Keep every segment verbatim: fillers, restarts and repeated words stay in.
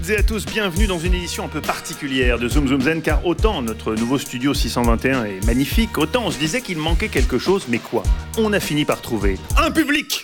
Et à tous, bienvenue dans une édition un peu particulière de Zoom Zoom Zen, car autant notre nouveau studio six cent vingt et un est magnifique, autant on se disait qu'il manquait quelque chose, mais quoi ? On a fini par trouver un public.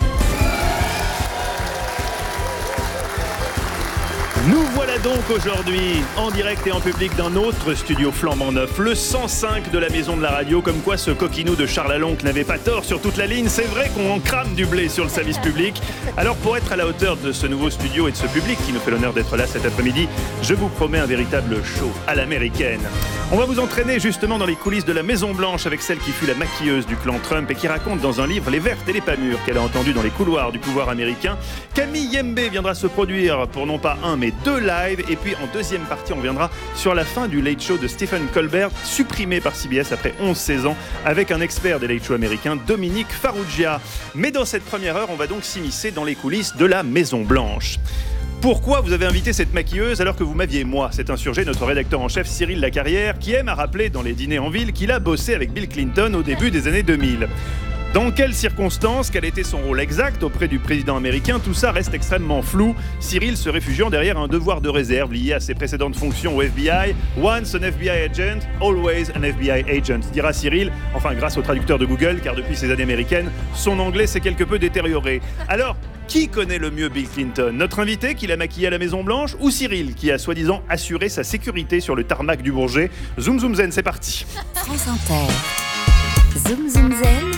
Nous voilà donc aujourd'hui en direct et en public d'un autre studio flambant neuf, le cent cinq de la Maison de la Radio, comme quoi ce coquinou de Charles Alonque n'avait pas tort sur toute la ligne. C'est vrai qu'on en crame du blé sur le service public. Alors pour être à la hauteur de ce nouveau studio et de ce public qui nous fait l'honneur d'être là cet après-midi, je vous promets un véritable show à l'américaine. On va vous entraîner justement dans les coulisses de la Maison Blanche avec celle qui fut la maquilleuse du clan Trump et qui raconte dans un livre les vertes et les pas mûres qu'elle a entendues dans les couloirs du pouvoir américain. Camille Yembe viendra se produire pour non pas un mais deux lives, et puis en deuxième partie on viendra sur la fin du Late Show de Stephen Colbert, supprimé par C B S après onze seize ans, avec un expert des Late Show américains, Dominique Farrugia. Mais dans cette première heure, on va donc s'immiscer dans les coulisses de la Maison Blanche. Pourquoi vous avez invité cette maquilleuse alors que vous m'aviez, moi, c'est insurgé, notre rédacteur en chef Cyril Lacarrière, qui aime à rappeler dans les dîners en ville qu'il a bossé avec Bill Clinton au début des années deux mille. Dans quelles circonstances, quel était son rôle exact auprès du président américain, tout ça reste extrêmement flou, Cyril se réfugiant derrière un devoir de réserve lié à ses précédentes fonctions au F B I. Once an F B I agent, always an F B I agent, dira Cyril, enfin grâce au traducteur de Google, car depuis ses années américaines, son anglais s'est quelque peu détérioré. Alors, qui connaît le mieux Bill Clinton ? Notre invité qui l'a maquillé à la Maison Blanche, ou Cyril qui a soi-disant assuré sa sécurité sur le tarmac du Bourget ? Zoom Zoom Zen, c'est parti. France Inter. Zoom Zoom Zen.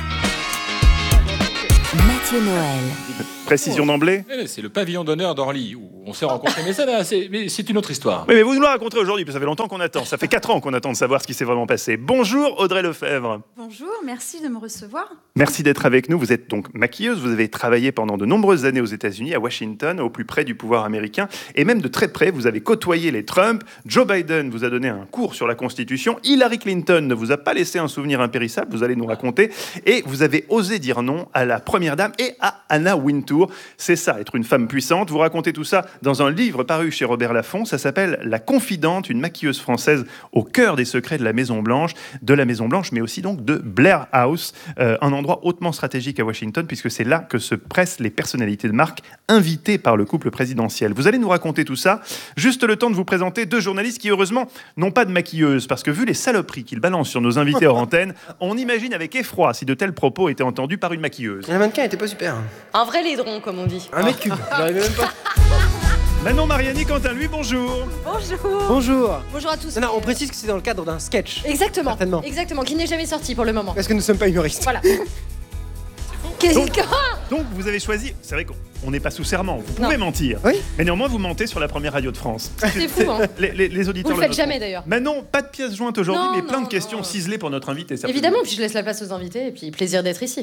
Mathieu Noël. Précision d'emblée ? C'est le pavillon d'honneur d'Orly où on s'est rencontrés. Mais ça, là, c'est, mais c'est une autre histoire. Oui, mais vous nous la raconterez aujourd'hui, parce que ça fait longtemps qu'on attend. Ça fait quatre ans qu'on attend de savoir ce qui s'est vraiment passé. Bonjour Audrey Lefebvre. Bonjour, merci de me recevoir. Merci d'être avec nous. Vous êtes donc maquilleuse. Vous avez travaillé pendant de nombreuses années aux États-Unis, à Washington, au plus près du pouvoir américain. Et même de très près, vous avez côtoyé les Trump. Joe Biden vous a donné un cours sur la Constitution. Hillary Clinton ne vous a pas laissé un souvenir impérissable, vous allez nous raconter. Et vous avez osé dire non à la Première Dame et à Anna Wintour. C'est ça, être une femme puissante. Vous racontez tout ça dans un livre paru chez Robert Laffont. Ça s'appelle La Confidente, une maquilleuse française au cœur des secrets de la Maison Blanche, de la Maison Blanche, mais aussi donc de Blair House, euh, un endroit hautement stratégique à Washington, puisque c'est là que se pressent les personnalités de marque invitées par le couple présidentiel. Vous allez nous raconter tout ça. Juste le temps de vous présenter deux journalistes qui, heureusement, n'ont pas de maquilleuse, parce que vu les saloperies qu'ils balancent sur nos invités hors antenne, on imagine avec effroi si de tels propos étaient entendus par une maquilleuse. La mannequin était pas super. Un vrai laidron, comme on dit. Un mètre cube, j'arrivais même pas. Manon Mariani, Quentin, lui, bonjour. Bonjour. Bonjour. Bonjour à tous. Non, non, on précise que c'est dans le cadre d'un sketch. Exactement. Certainement. Exactement, qui n'est jamais sorti pour le moment. Parce que nous ne sommes pas humoristes. Voilà. Qu'est-ce Donc, que... donc vous avez choisi, c'est vrai qu'on n'est pas sous serment, vous pouvez Non. mentir, Oui. mais néanmoins vous mentez sur la première radio de France. C'est fou, hein. Les, les, les auditeurs Vous le faites noteront. jamais, d'ailleurs. Mais non, pas de pièces jointes aujourd'hui, Non, mais plein non, de questions non. ciselées pour notre invité. certainement. Évidemment, puis je laisse la place aux invités, et puis plaisir d'être ici.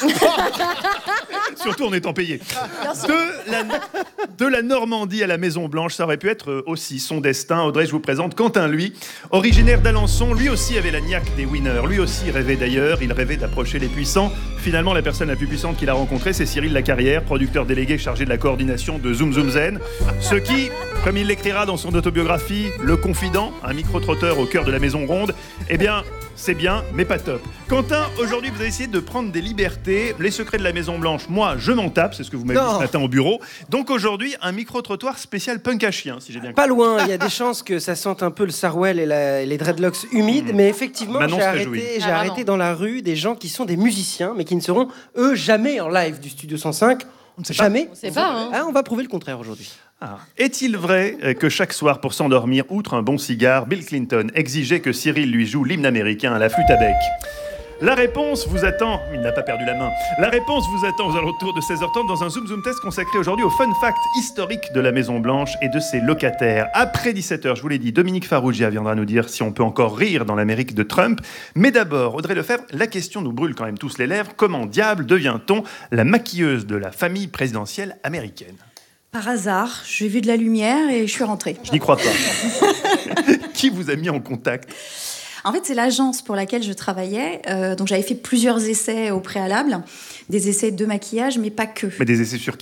Surtout en étant payé. Bien sûr. De la, de la Normandie à la Maison Blanche, ça aurait pu être aussi son destin. Audrey, je vous présente Quentin, lui, originaire d'Alençon, lui aussi avait la niaque des winners. Lui aussi rêvait d'ailleurs, il rêvait d'approcher les puissants. Finalement, la personne la plus puissante qu'il a rencontrée, c'est Cyril Lacarrière, producteur délégué chargé de la coordination de Zoom Zoom Zen. Ce qui, comme il l'écrira dans son autobiographie, Le Confident, un micro-trotteur au cœur de la Maison Ronde, eh bien, c'est bien, mais pas top. Quentin, aujourd'hui, vous avez essayé de prendre des libertés. Les secrets de la Maison Blanche, moi, je m'en tape, c'est ce que vous m'avez dit Non. ce matin au bureau. Donc aujourd'hui, un micro-trottoir spécial punk à chien, si j'ai bien compris. Pas loin, il y a des chances que ça sente un peu le Sarwell et, la- et les dreadlocks humides, mais effectivement, Manon j'ai se arrêté, réjouit. j'ai Ah, arrêté vraiment. dans la rue des gens qui sont des musiciens, mais qui ne seront, eux, jamais en live du Studio cent cinq. On ne sait pas. Jamais. On sait pas, hein. Ah, on va prouver le contraire aujourd'hui. Ah. Est-il vrai euh, que chaque soir, pour s'endormir, outre un bon cigare, Bill Clinton exigeait que Cyril lui joue l'hymne américain à la flûte à bec ? La réponse vous attend, il n'a pas perdu la main, la réponse vous attend aux alentours de seize heures trente dans un Zoom Zoom Test consacré aujourd'hui au fun fact historique de la Maison Blanche et de ses locataires. Après dix-sept heures, je vous l'ai dit, Dominique Farrugia viendra nous dire si on peut encore rire dans l'Amérique de Trump. Mais d'abord, Audrey Lefebvre, la question nous brûle quand même tous les lèvres. Comment diable devient-on la maquilleuse de la famille présidentielle américaine ? Par hasard, j'ai vu de la lumière et je suis rentrée. Je n'y crois pas. Qui vous a mis en contact ? En fait, c'est l'agence pour laquelle je travaillais. Euh, donc, j'avais fait plusieurs essais au préalable, des essais de maquillage, mais pas que. Mais des essais sur qui ?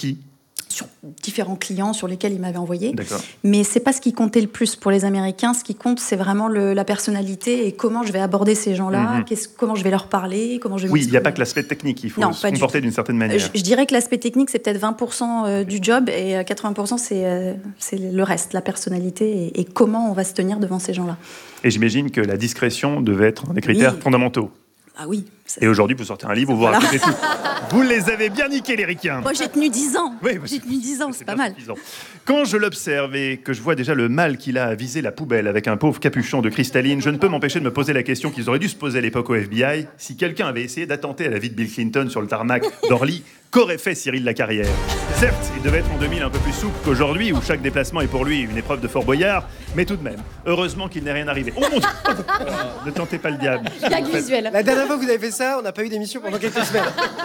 sur différents clients sur lesquels il m'avait envoyé. D'accord. Mais c'est pas ce qui comptait le plus pour les Américains. Ce qui compte, c'est vraiment le, la personnalité et comment je vais aborder ces gens-là, Mhm. qu'est-ce- comment je vais leur parler, comment je vais Oui, il n'y a m'exprimer. pas que l'aspect technique, il faut Non, se pas du comporter tout. d'une certaine Euh, manière. Je, je dirais que l'aspect technique, c'est peut-être vingt pour cent euh, du job et euh, quatre-vingts pour cent, c'est euh, c'est le reste, la personnalité et, et comment on va se tenir devant ces gens-là. Et j'imagine que la discrétion devait être un des critères Oui. fondamentaux. Ah oui. c'est- Et aujourd'hui, vous sortez un livre, vous vous Voilà. racontez tout. Vous les avez bien niqués, les ricains. Moi, j'ai tenu dix ans. Oui, bah, j'ai tenu dix ans, c'est pas bien mal. suffisant. Quand je l'observe et que je vois déjà le mal qu'il a à viser la poubelle avec un pauvre capuchon de cristalline, je ne peux m'empêcher de me poser la question qu'ils auraient dû se poser à l'époque au F B I si quelqu'un avait essayé d'attenter à la vie de Bill Clinton sur le tarmac d'Orly. Qu'aurait fait Cyril Lacarrière? Certes, il devait être en deux mille un peu plus souple qu'aujourd'hui, où chaque déplacement est pour lui une épreuve de Fort Boyard, mais tout de même, heureusement qu'il n'est rien arrivé. Oh mon Dieu. Ne tentez pas le diable. Gag visuel. La dernière fois que vous avez fait ça, on n'a pas eu d'émission pendant quelques semaines.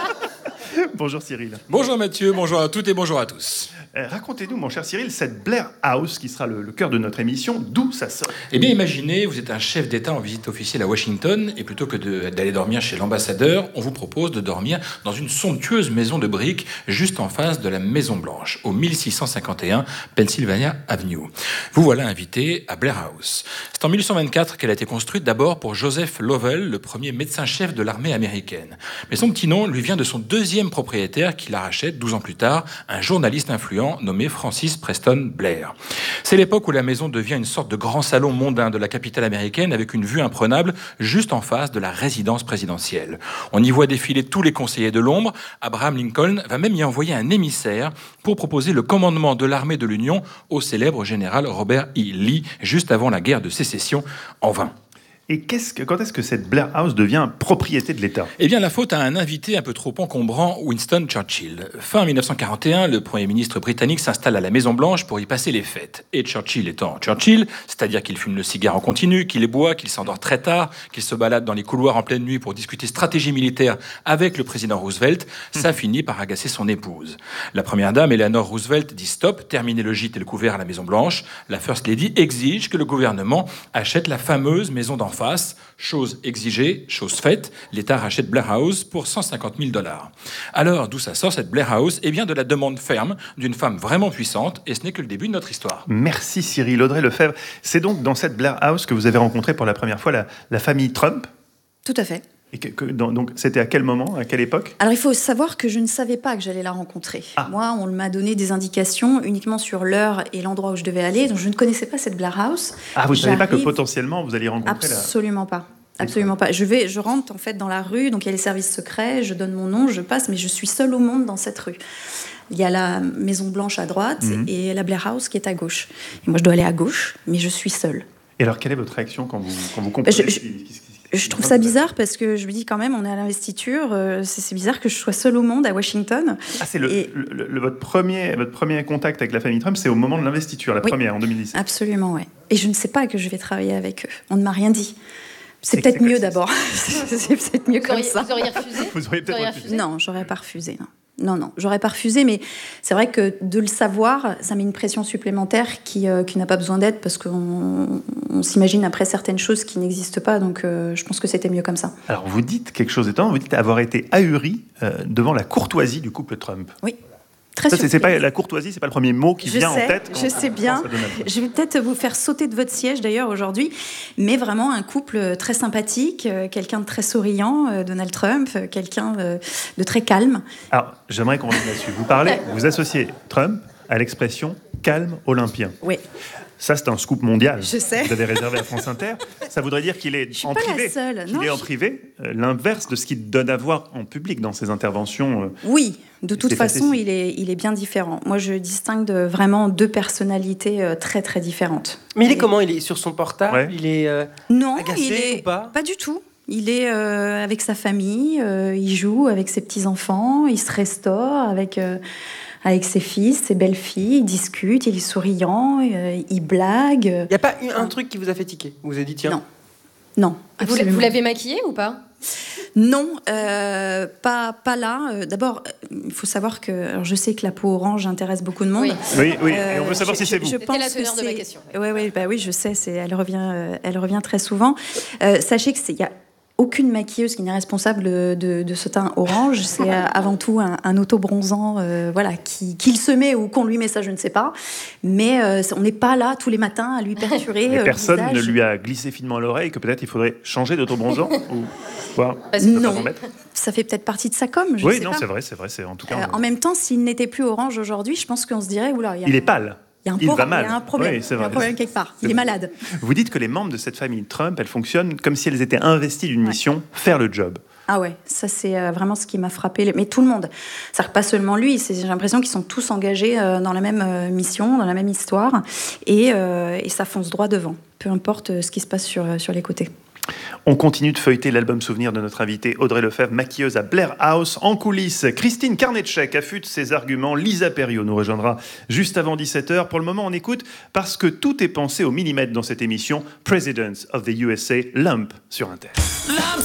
Bonjour Cyril. Bonjour Mathieu, bonjour à toutes et bonjour à tous. Euh, Racontez-nous, mon cher Cyril, cette Blair House qui sera le, le cœur de notre émission, d'où ça sort? Eh bien, imaginez, vous êtes un chef d'État en visite officielle à Washington, et plutôt que de- d'aller dormir chez l'ambassadeur, on vous propose de dormir dans une somptueuse maison de briques juste en face de la Maison Blanche, au mille six cent cinquante et un Pennsylvania Avenue. Vous voilà invité à Blair House. C'est en mille huit cent vingt-quatre qu'elle a été construite d'abord pour Joseph Lovell, le premier médecin-chef de l'armée américaine. Mais son petit nom lui vient de son deuxième propriétaire qui la rachète douze ans plus tard, un journaliste influent nommé Francis Preston Blair. C'est l'époque où la maison devient une sorte de grand salon mondain de la capitale américaine avec une vue imprenable juste en face de la résidence présidentielle. On y voit défiler tous les conseillers de l'ombre. Abraham Lincoln va même y envoyer un émissaire pour proposer le commandement de l'armée de l'Union au célèbre général Robert E. Lee juste avant la guerre de sécession, en vain. Et qu'est-ce que, quand est-ce que cette Blair House devient propriété de l'État? Eh bien, la faute à un invité un peu trop encombrant, Winston Churchill. Fin mille neuf cent quarante et un, le Premier ministre britannique s'installe à la Maison-Blanche pour y passer les fêtes. Et Churchill étant Churchill, c'est-à-dire qu'il fume le cigare en continu, qu'il boit, qu'il s'endort très tard, qu'il se balade dans les couloirs en pleine nuit pour discuter stratégie militaire avec le président Roosevelt, ça finit par agacer son épouse. La première dame, Eleanor Roosevelt, dit stop, terminez le gîte et le couvert à la Maison-Blanche. La First Lady exige que le gouvernement achète la fameuse maison d'en face. Chose exigée, chose faite, l'État rachète Blair House pour cent cinquante mille dollars. Alors, d'où ça sort cette Blair House? Eh bien, de la demande ferme d'une femme vraiment puissante, et ce n'est que le début de notre histoire. Merci Cyril. Audrey Lefebvre, c'est donc dans cette Blair House que vous avez rencontré pour la première fois la, la famille Trump. Tout à fait. Et que, que- dans- donc, c'était à quel moment, à quelle époque? Alors, il faut savoir que je ne savais pas que j'allais la rencontrer. Ah. Moi, on m'a donné des indications uniquement sur l'heure et l'endroit où je devais aller, donc je ne connaissais pas cette Blair House. Ah, vous ne savez pas que J'arrive- potentiellement vous alliez rencontrer la... Absolument pas. Absolument pas. Je vais, je rentre en fait dans la rue, donc il y a les services secrets, je donne mon nom, je passe, mais je suis seule au monde dans cette rue. Il y a la Maison Blanche à droite Mhm. et la Blair House qui est à gauche. Et moi, je dois aller à gauche, mais je suis seule. Et alors, quelle est votre réaction quand vous, quand vous comprenez Je- je- ce qui- ce qui- ce qui- Je trouve ça bizarre parce que je me dis quand même, on est à l'investiture, euh, c'est c'est bizarre que je sois seule au monde à Washington. Ah, c'est le, Et- le- le- votre, premier, votre premier contact avec la famille Trump, c'est au moment de l'investiture, la Oui. première, en deux mille dix-sept. Absolument, ouais. Et je ne sais pas que je vais travailler avec eux. On ne m'a rien dit. C'est C'est peut-être que c'est mieux comme ça. d'abord. C'est peut-être mieux Vous comme auriez, ça. vous auriez refusé Vous auriez peut-être auriez refusé. Non, j'aurais pas refusé. Non. Non, non, j'aurais pas refusé, mais c'est vrai que de le savoir, ça met une pression supplémentaire qui, euh, qui n'a pas besoin d'être parce qu'on on s'imagine après certaines choses qui n'existent pas, donc euh, je pense que c'était mieux comme ça. Alors, vous dites quelque chose d'étonnant, vous dites avoir été ahuri euh, devant la courtoisie du couple Trump. Oui, très Ça, c'est, c'est surprise. pas, la courtoisie, c'est pas le premier mot qui Je vient sais, en tête. quand je on sais pense bien. à Donald Trump. Je vais peut-être vous faire sauter de votre siège d'ailleurs aujourd'hui, mais vraiment un couple très sympathique, euh, quelqu'un de très souriant, euh, Donald Trump, euh, quelqu'un euh, de très calme. Alors, j'aimerais qu'on revienne là-dessus. Vous parlez, vous associez Trump à l'expression calme olympien. Oui. Ça, c'est un scoop mondial. Je sais. Vous avez réservé à France Inter. Ça voudrait dire qu'il est Je suis en pas la privé. seule. Qu'il Non, est en je- privé, euh, l'inverse de ce qu'il donne à voir en public dans ses interventions. euh. Oui, de toute C'est façon, facile. il est, il est bien différent. Moi, je distingue de vraiment deux personnalités euh, très, très différentes. Mais il est Et- comment? Il est sur son portable? Ouais. Il est. euh, Non, agacé il est ou pas pas du tout. Il est euh, avec sa famille, euh, il joue avec ses petits-enfants, il se restaure avec, euh, avec ses fils, ses belles-filles, il discute, il est souriant, euh, il blague. Il n'y a pas eu un truc qui vous a fait tiquer? Vous vous avez dit, tiens. Non. Non, Vous, absolument. vous l'avez maquillé ou pas? Non, euh, pas, pas là. Euh, D'abord, euh, il faut savoir que alors je sais que la peau orange intéresse beaucoup de monde. Oui. Oui, oui. Euh, Et on veut savoir je- si c'est je- vous. je C'était pense la que teneur de ma c'est- question. Ouais, ouais, bah oui, je sais. C'est, elle revient, euh, elle revient très souvent. Euh, sachez que c'est, il y a aucune maquilleuse qui n'est responsable de, de, de ce teint orange. C'est euh, avant tout un, un auto-bronzant euh, voilà, qui, qu'il se met ou qu'on lui met, ça je ne sais pas. Mais euh, on n'est pas là tous les matins à lui perturer Mais euh, personne le ne visage. lui a glissé finement à l'oreille que peut-être il faudrait changer d'auto-bronzant ou quoi, Non. pas mettre. Ça fait peut-être partie de sa com, je Oui, sais non, pas. c'est vrai, c'est vrai. C'est, en tout cas, Euh, on- en même temps, s'il n'était plus orange aujourd'hui, je pense qu'on se dirait, oula, il y a, il est pâle. il y a un, il por- va mal. il y a un problème. Oui, c'est il y a vrai. un problème quelque part. C'est Il est vrai. malade. Vous dites que les membres de cette famille Trump, elles fonctionnent comme si elles étaient investies d'une mission, faire le job. Ah ouais, ça c'est euh, vraiment ce qui m'a frappé. Mais tout le monde. C'est-à-dire que pas seulement lui, c'est, j'ai l'impression qu'ils sont tous engagés euh, dans la même euh, mission, dans la même histoire, et, euh, et ça fonce droit devant, peu importe euh, ce qui se passe sur, euh, sur les côtés. On continue de feuilleter l'album souvenir de notre invitée Audrey Lefebvre, maquilleuse à Blair House. En coulisses, Christine Karnetchek affûte ses arguments. Lisa Perriot nous rejoindra juste avant dix-sept heures. Pour le moment, on écoute parce que tout est pensé au millimètre dans cette émission. Presidents of the U S A, Lump sur Inter. Lumps